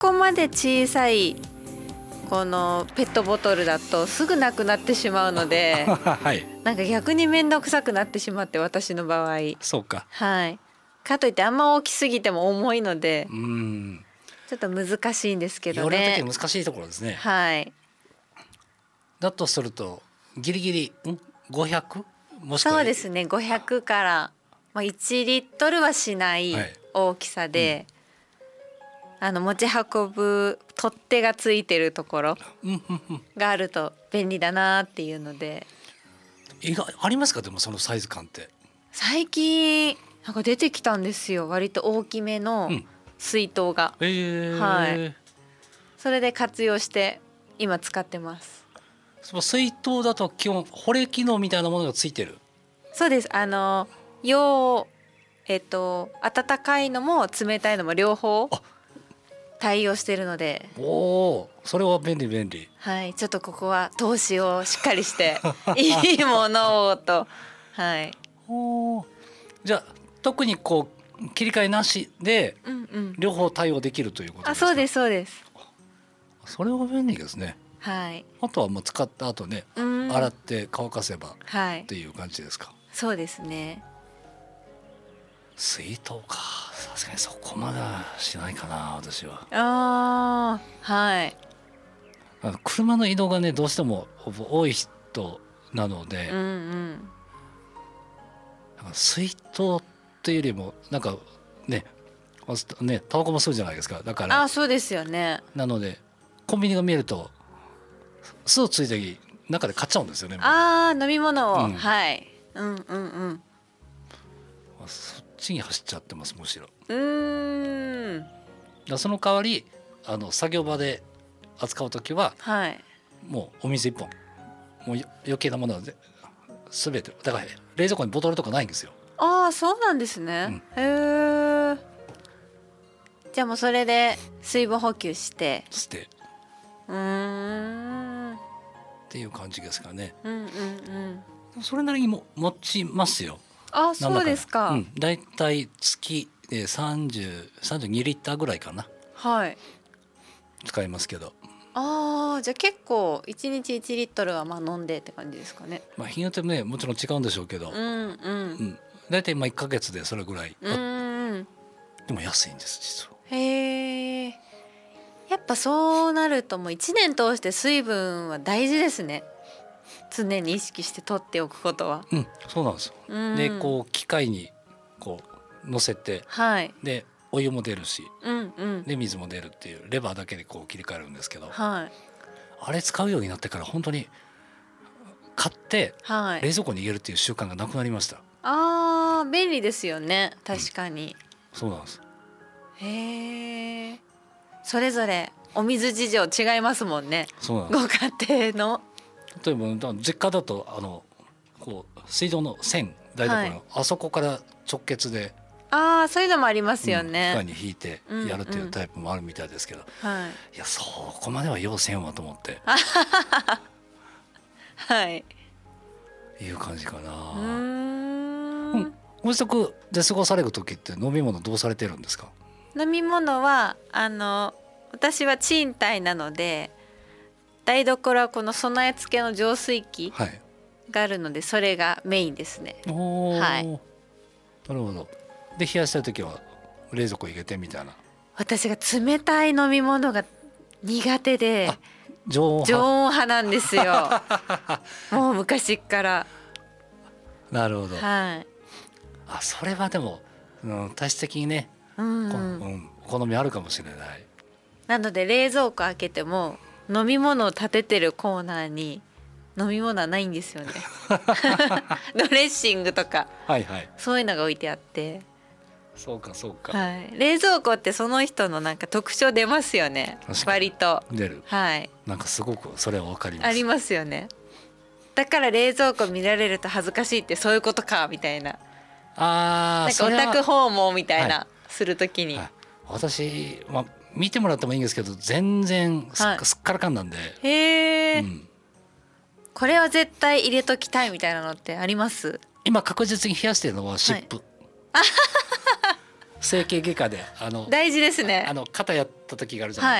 こまで小さいこのペットボトルだとすぐなくなってしまうのではい、 なんか逆に面倒くさくなってしまって、私の場合。 そうか。 はい。かといってあんま大きすぎても重いのでうんちょっと難しいんですけど容量的ね。 に難しいところですね。 はい。 だとするとギリギリ500もしくはそうですね、500から、1リットルはしない大きさで、持ち運ぶ取っ手がついてるところがあると便利だなっていうので。 意外ありますか？でもそのサイズ感って最近なんか出てきたんですよ、割と大きめの水筒が。はい。それで活用して今使ってます。 その水筒だと基本保冷機能みたいなものがついてる。 そうです。温かいのも冷たいのも両方対応してるので。 おお、それは便利便利。 はい、ちょっとここは投資をしっかりしていいものをと。はい。 おじゃあ特にこう切り替えなしで両方対応できるということですか？ そうですそうです。 それは便利ですね。 はい。 あとはもう使った後ね、洗って乾かせばっていう感じですか？ そうですね。 水筒か、さすがにそこまではしないかな私は。 はい。 車の移動がねどうしても多い人なので、なんか水筒っていうよりもなんかねタバコも吸うじゃないですか。だからそうですよね。 なのでコンビニが見えると吸うついでに中で買っちゃうんですよね。 飲み物を、はい。 そっちに走っちゃってますむしろ。 だその代わり作業場で扱うときは、 はい、 もうお水一本、もう余計なものは全てだから冷蔵庫にボトルとかないんですよ。 そうなんですね。へえ。じゃあもうそれで水分補給してっていう感じですかね。それなりにも持ちますよ。 そうですか。 だいたい月で32リッターぐらいかな。 はい。 使いますけど。 じゃあ結構1日1リットルは飲んでって感じですかね。 日によってねもちろん違うんでしょうけど、だいたい1ヶ月でそれぐらい。でも安いんです実は。 へえ。やっぱそうなるともう1年通して水分は大事ですね。常に意識して取っておくことは。 そうなんですよ。でこう機械にこう乗せて、でお湯も出るし、で水も出るっていうレバーだけでこう切り替えるんですけど、あれ使うようになってから本当に買って冷蔵庫に入れるっていう習慣がなくなりました。 便利ですよね、確かに。 そうなんです。 へえ。それぞれお水事情違いますもんね。 そうなんです。 ご家庭の。 例えば実家だとこう水道の線台所の、あそこから直結でそういうのもありますよね。 機械に引いてやるっていうタイプもあるみたいですけど、いやそこまでは要せんわと思っていう感じかな。ご自宅で過ごされる時って飲み物どうされてるんですか？ 飲み物は私は賃貸なので台所はこの備え付けの浄水器があるので、それがメインですね。なるほど。で冷やしたい時は冷蔵庫入れてみたいな。 私が冷たい飲み物が苦手で常温派なんですよもう昔から。 なるほど。それはでも、体質的にね、好みあるかもしれない。 なので冷蔵庫開けても飲み物を立ててるコーナーに飲み物はないんですよねドレッシングとか、そういうのが置いてあって。 そうか。 冷蔵庫ってその人のなんか特徴出ますよね。割と出る。なんかすごくそれは分かります。 ありますよね。だから冷蔵庫見られると恥ずかしいってそういうことかみたいな。なんかオタク訪問みたいな、するときに。 私、見てもらってもいいんですけど全然すっからかんなんで。 へえ。これは絶対入れときたいみたいなのってあります？ 今確実に冷やしてるのは湿布。 整形外科で大事ですね。 肩やった時があるじゃない